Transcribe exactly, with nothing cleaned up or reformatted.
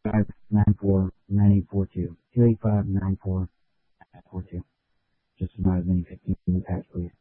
five nine four nine eight four two. two eight five nine four nine four two. Just about as many fifteen in the packs, please.